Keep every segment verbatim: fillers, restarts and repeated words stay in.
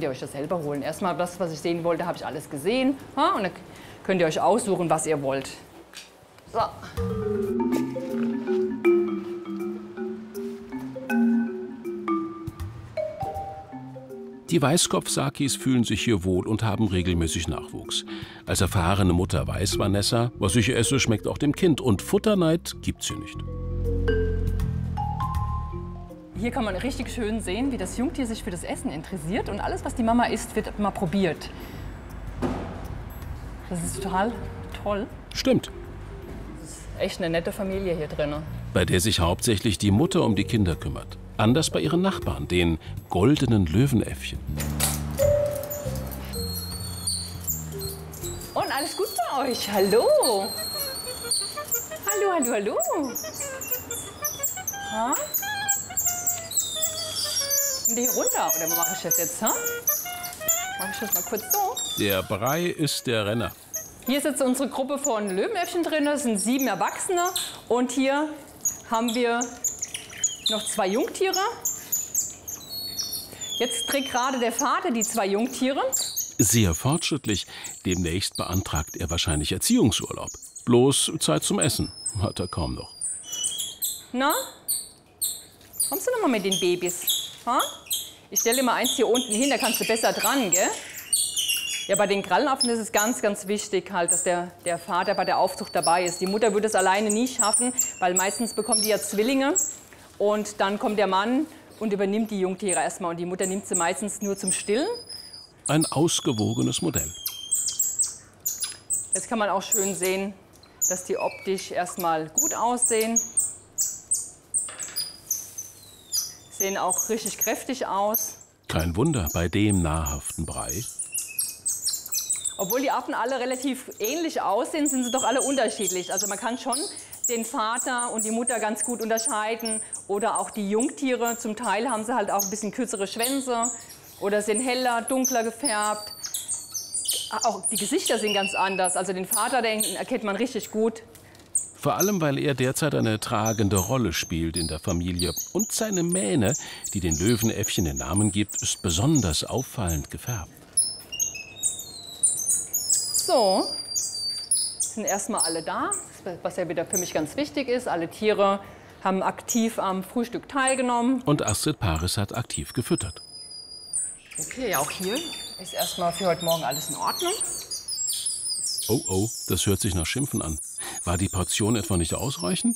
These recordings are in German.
könnt ihr euch das selber holen. Erstmal das, was ich sehen wollte, habe ich alles gesehen. Ha? Und dann könnt ihr euch aussuchen, was ihr wollt. So. Die Weißkopf-Sakis fühlen sich hier wohl und haben regelmäßig Nachwuchs. Als erfahrene Mutter weiß Vanessa, was ich esse, schmeckt auch dem Kind. Und Futterneid gibt's hier nicht. Hier kann man richtig schön sehen, wie das Jungtier sich für das Essen interessiert. Und alles, was die Mama isst, wird mal probiert. Das ist total toll. Stimmt. Das ist echt eine nette Familie hier drin. Bei der sich hauptsächlich die Mutter um die Kinder kümmert. Anders bei ihren Nachbarn, den goldenen Löwenäffchen. Und alles gut bei euch? Hallo. Hallo, hallo, hallo. Ha? Und die hier runter, oder wo mache ich das jetzt? Ha? Mache ich das mal kurz so? Der Brei ist der Renner. Hier ist jetzt unsere Gruppe von Löwenäffchen drin. Das sind sieben Erwachsene. Und hier haben wir noch zwei Jungtiere. Jetzt trägt gerade der Vater die zwei Jungtiere. Sehr fortschrittlich. Demnächst beantragt er wahrscheinlich Erziehungsurlaub. Bloß Zeit zum Essen hat er kaum noch. Na? Kommst du noch mal mit den Babys? Ha? Ich stelle dir mal eins hier unten hin, da kannst du besser dran, gell? Ja, bei den Krallenaffen ist es ganz, ganz wichtig, halt, dass der, der Vater bei der Aufzucht dabei ist. Die Mutter würde es alleine nie schaffen, weil meistens bekommen die ja Zwillinge. Und dann kommt der Mann und übernimmt die Jungtiere erstmal. Und die Mutter nimmt sie meistens nur zum Stillen. Ein ausgewogenes Modell. Jetzt kann man auch schön sehen, dass die optisch erstmal gut aussehen. Sehen auch richtig kräftig aus. Kein Wunder bei dem nahrhaften Brei. Obwohl die Affen alle relativ ähnlich aussehen, sind sie doch alle unterschiedlich. Also man kann schon den Vater und die Mutter ganz gut unterscheiden. Oder auch die Jungtiere. Zum Teil haben sie halt auch ein bisschen kürzere Schwänze oder sind heller, dunkler gefärbt. Auch die Gesichter sind ganz anders. Also den Vater, den erkennt man richtig gut. Vor allem, weil er derzeit eine tragende Rolle spielt in der Familie. Und seine Mähne, die den Löwenäffchen den Namen gibt, ist besonders auffallend gefärbt. So, sind erstmal alle da, was ja wieder für mich ganz wichtig ist. Alle Tiere haben aktiv am Frühstück teilgenommen. Und Astrid Paris hat aktiv gefüttert. Okay, auch hier ist erstmal für heute Morgen alles in Ordnung. Oh, oh, das hört sich nach Schimpfen an. War die Portion etwa nicht ausreichend?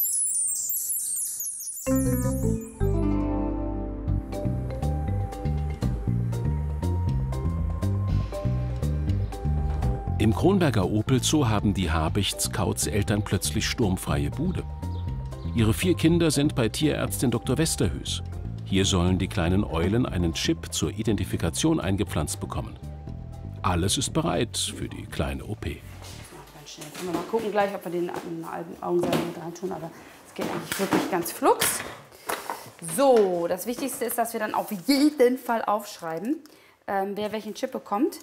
Im Kronberger Opel-Zoo haben die Habichts-Kauz-Eltern plötzlich sturmfreie Bude. Ihre vier Kinder sind bei Tierärztin Doktor Westerhös. Hier sollen die kleinen Eulen einen Chip zur Identifikation eingepflanzt bekommen. Alles ist bereit für die kleine O P. Ganz schnell. Können wir mal gucken gleich, ob wir den Augensalbe mit rein tun, aber es geht eigentlich wirklich ganz flugs. So, das Wichtigste ist, dass wir dann auf jeden Fall aufschreiben, ähm, wer welchen Chip bekommt.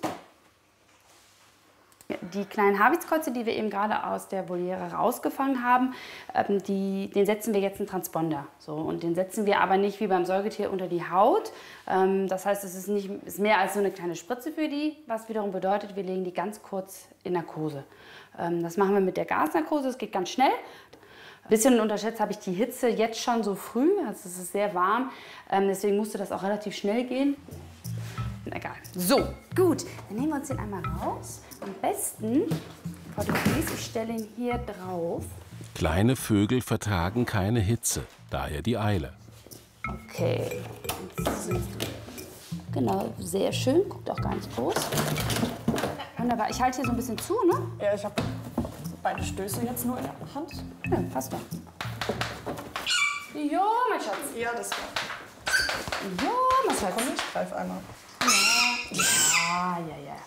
Die kleinen Habichtskotze, die wir eben gerade aus der Voliere rausgefangen haben, ähm, die, den setzen wir jetzt einen Transponder. So, und den setzen wir aber nicht wie beim Säugetier unter die Haut. Ähm, das heißt, es ist, nicht, ist mehr als so eine kleine Spritze für die, was wiederum bedeutet, wir legen die ganz kurz in Narkose. Ähm, das machen wir mit der Gasnarkose, das geht ganz schnell. Ein bisschen unterschätzt habe ich die Hitze jetzt schon so früh, also es ist sehr warm, ähm, deswegen musste das auch relativ schnell gehen. Egal. So, gut, dann nehmen wir uns den einmal raus. Am besten, Frau de Vries, ich stelle ihn hier drauf. Kleine Vögel vertragen keine Hitze, daher die Eile. Okay. Genau, sehr schön. Guckt auch gar nicht groß. Wunderbar. Ich halte hier so ein bisschen zu, ne? Ja, ich habe beide Stöße jetzt nur in der Hand. Ja, passt doch. Jo, mein Schatz. Ja, das war. Jo, mein Schatz. Komm, ich greif einmal. Ja, ja, ja.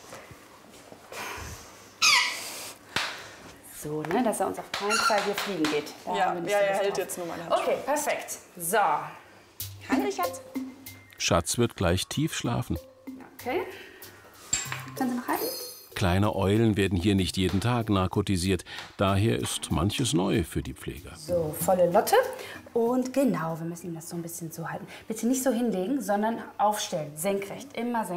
So, ne, dass er uns auf keinen Fall hier fliegen geht. Da Ja, haben wir nicht ja, so er Lust hält drauf. jetzt nur meine Hand. Okay, perfekt. So. Hallo, Schatz. Schatz wird gleich tief schlafen. Okay. Können Sie noch halten? Kleine Eulen werden hier nicht jeden Tag narkotisiert. Daher ist manches neu für die Pfleger. So, volle Lotte. Und genau, wir müssen ihm das so ein bisschen so halten. Bitte nicht so hinlegen, sondern aufstellen. Senkrecht, immer senkrecht.